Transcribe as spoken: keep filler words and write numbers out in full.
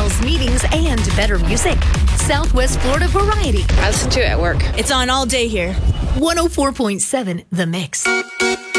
calls, meetings, and better music. Southwest Florida Variety. I listen to it at work. It's on all day here. one oh four point seven The Mix.